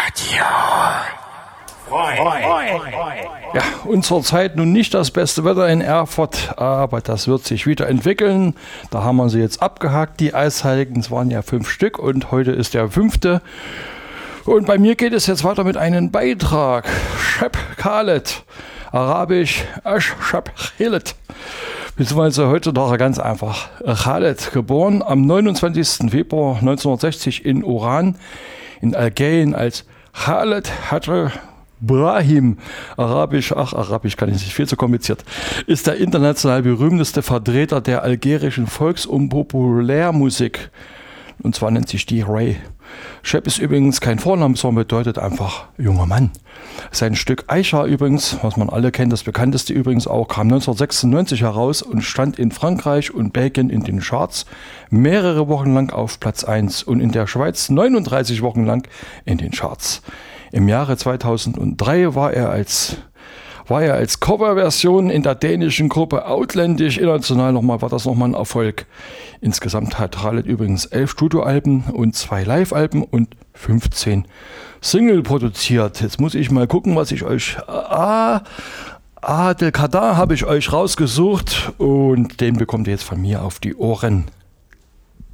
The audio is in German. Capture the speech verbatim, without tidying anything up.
Radio Freund. Ja, und zurzeit nun nicht das beste Wetter in Erfurt, aber das wird sich wieder entwickeln. Da haben wir sie jetzt abgehakt, die Eisheiligen. Es waren ja fünf Stück und heute ist der fünfte. Und bei mir geht es jetzt weiter mit einem Beitrag. Shep Khaled, arabisch Ash Shep Khaled. Beziehungsweise heutzutage ganz einfach Khaled, geboren am neunundzwanzigsten Februar neunzehnhundertsechzig in Oran in Algerien als Khaled Hadr Brahim, arabisch, ach Arabisch kann ich nicht, viel zu kompliziert, ist der international berühmteste Vertreter der algerischen Volks- und Populärmusik. Und zwar nennt sich die Ray. Shep ist übrigens kein Vorname, sondern bedeutet einfach junger Mann. Sein Stück Aisha übrigens, was man alle kennt, das bekannteste übrigens auch, kam neunzehnhundertsechsundneunzig heraus und stand in Frankreich und Belgien in den Charts mehrere Wochen lang auf Platz eins und in der Schweiz neununddreißig Wochen lang in den Charts. Im Jahre zweitausenddrei war er als war er als Coverversion in der dänischen Gruppe Outlandish international nochmal, war das nochmal ein Erfolg. Insgesamt hat Khaled übrigens elf Studioalben und zwei Live-Alben und fünfzehn Single produziert. Jetzt muss ich mal gucken, was ich euch... Ah, Adel Kader habe ich euch rausgesucht und den bekommt ihr jetzt von mir auf die Ohren.